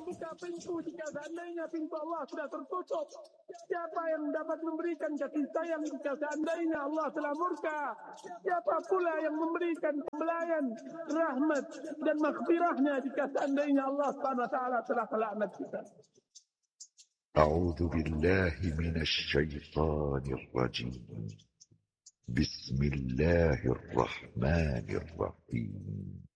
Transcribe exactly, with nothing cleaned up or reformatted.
membuka pintu jika seandainya pintu Allah sudah tertutup? Siapa yang dapat memberikan kasih sayang jika seandainya Allah telah murka? Siapa pula yang memberikan pembelayan, rahmat dan maghfirahnya jika seandainya Allah Subhanahu wa taala telah melaknat kita? أعوذ بالله من الشيطان الرجيم بسم الله الرحمن الرحيم